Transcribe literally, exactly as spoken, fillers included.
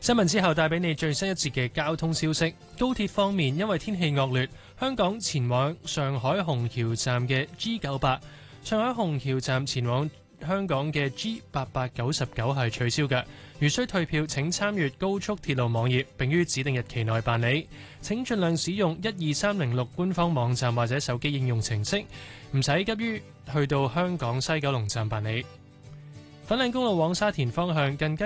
新聞之後帶俾你最新一節嘅交通消息。高鐵方面，因為天氣惡劣，香港前往上海虹橋站嘅 G 九八，上海虹橋站前往香港嘅 G 八八九十九係取消嘅。如需退票，請參閱高速鐵路網頁，並於指定日期內辦理。請盡量使用一二三零六官方網站或者手機應用程式，唔使急於去到香港西九龍站辦理。粉嶺公路往沙田方向近街